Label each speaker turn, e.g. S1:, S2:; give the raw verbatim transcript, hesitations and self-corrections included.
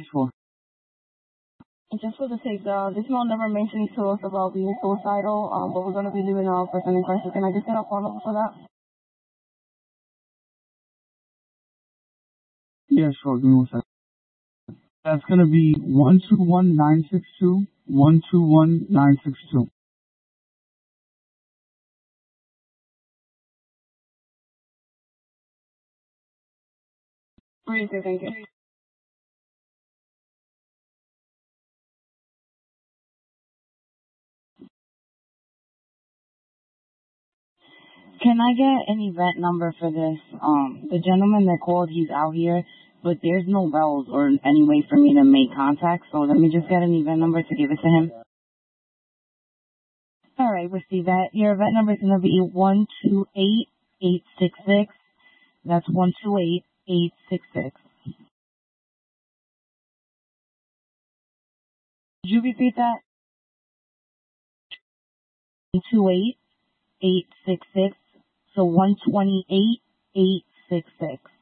S1: For.
S2: Just for the sake, uh, this man never mentioned to us about being suicidal, um, but we're going to be leaving a person in crisis. Can I just get a phone number for that?
S1: Yeah, sure. Give me one second. That's going to be one two one nine six two, one two one nine six two.
S2: Please, thank you.
S3: Can I get an event number for this? Um, the gentleman that called, he's out here, but there's no bells or any way for me to make contact, so let me just get an event number to give it to him. All right, receive that. Your event number is going to be one two eight eight six six. That's one two eight eight six six. Could you repeat that? one two eight eight six six. So one two eight eight six six.